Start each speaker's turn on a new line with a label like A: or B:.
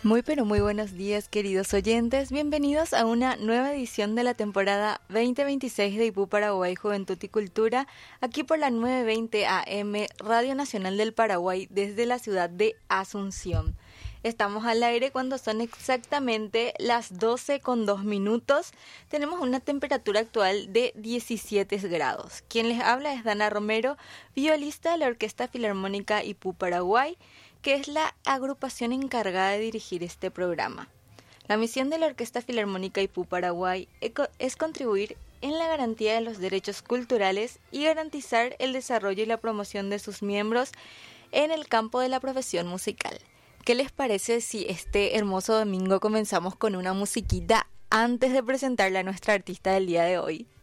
A: Muy pero muy buenos días, queridos oyentes. Bienvenidos a una nueva edición de la temporada 2026 de IPU Paraguay Juventud y Cultura, aquí por la 920 AM Radio Nacional del Paraguay desde la ciudad de Asunción. Estamos al aire cuando son exactamente las 12:02. Tenemos una temperatura actual de 17 grados. Quien les habla es Dana Romero, violista de la Orquesta Filarmónica IPU Paraguay, que es la agrupación encargada de dirigir este programa. La misión de la Orquesta Filarmónica IPU Paraguay es contribuir en la garantía de los derechos culturales y garantizar el desarrollo y la promoción de sus miembros en el campo de la profesión musical. ¿Qué les parece si este hermoso domingo comenzamos con una musiquita antes de presentarle a nuestra artista del día de hoy?